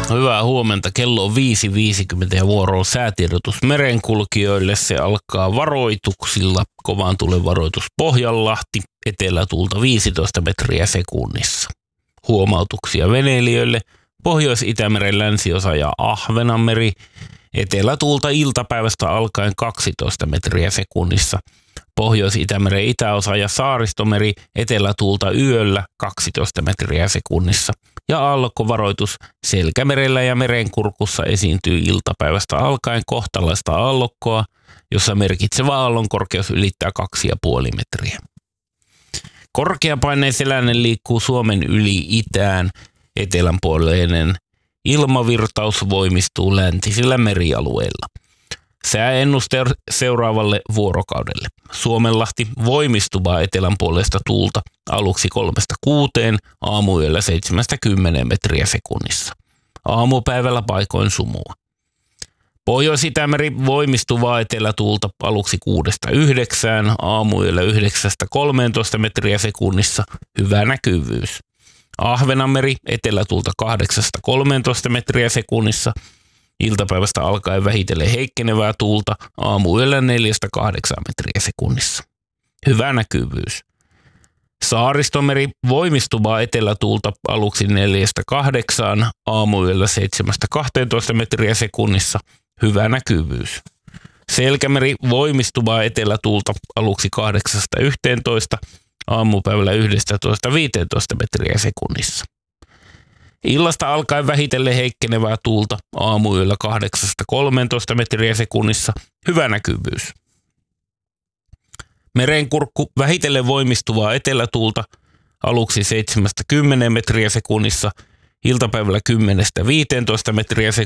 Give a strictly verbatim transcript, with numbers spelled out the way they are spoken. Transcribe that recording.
Hyvää huomenta. Kello on viisi viisikymmentä ja vuoro on säätiedotus merenkulkijoille. Se alkaa varoituksilla. Kovan tulen varoitus Pohjanlahti. Etelätuulta viisitoista metriä sekunnissa. Huomautuksia veneilijöille. Pohjois-Itämeren länsiosa ja Ahvenanmeri. Etelätuulta iltapäivästä alkaen kaksitoista metriä sekunnissa. Pohjois-Itämeren itäosa ja Saaristomeri etelätuulta yöllä kaksitoista metriä sekunnissa. Ja aallokkovaroitus Selkämerellä ja Merenkurkussa esiintyy iltapäivästä alkaen kohtalaista aallokkoa, jossa merkitsevä aallonkorkeus ylittää kaksi pilkku viisi metriä. Korkeapaineen selänen liikkuu Suomen yli itään. Etelänpuoleinen ilmavirtaus voimistuu läntisillä merialueilla. Sääennuste seuraavalle vuorokaudelle. Suomenlahti voimistuvaa etelänpuolesta tuulta aluksi kolmesta kuuteen, aamuyöllä seitsemästä kymmeneen metriä sekunnissa. Aamupäivällä paikoin sumua. Pohjois-Itämeri voimistuvaa etelätuulta aluksi kuudesta yhdeksään, aamuyöllä yhdeksästä kolmeentoista metriä sekunnissa, hyvä näkyvyys. Ahvenanmeri etelätuulta kahdeksasta kolmeentoista metriä sekunnissa, iltapäivästä alkaen vähitellen heikkenevää tuulta, aamuyöllä neljästä kahdeksaan metriä sekunnissa. Hyvä näkyvyys. Saaristomeri voimistuvaa etelätuulta aluksi neljästä kahdeksaan, aamuyöllä seitsemästä kahteentoista metriä sekunnissa. Hyvä näkyvyys. Selkämeri voimistuvaa etelätuulta aluksi kahdeksasta yhteentoista, aamupäivällä yhdestätoista viiteentoista metriä sekunnissa. Illasta alkaen vähitellen heikkenevää tuulta, aamuyöllä kahdeksasta kolmeentoista metriä sekunnissa, hyvä näkyvyys. Merenkurkku vähitellen voimistuvaa etelätuulta, aluksi seitsemästä kymmeneen metriä sekunnissa, iltapäivällä kymmenestä viiteentoista metriä